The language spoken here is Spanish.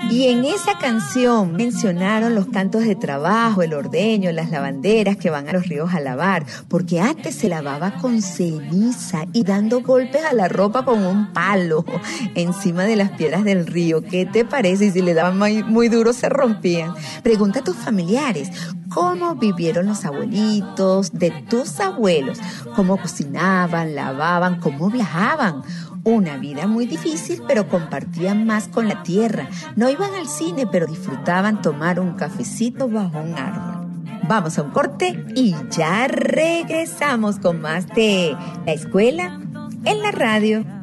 Y en esa canción mencionaron los cantos de trabajo, el ordeño, las lavanderas que van a los ríos a lavar, porque antes se lavaba con ceniza y dando golpes a la ropa con un palo encima de las piedras del río. ¿Qué te parece? Y si le daban muy duro se rompían. Pregunta a tus familiares, ¿cómo vivieron los abuelitos de tus abuelos? ¿Cómo cocinaban, lavaban, cómo viajaban? Una vida muy difícil, pero compartían más con la tierra. No iban al cine, pero disfrutaban tomar un cafecito bajo un árbol. Vamos a un corte y ya regresamos con más de La Escuela en la Radio.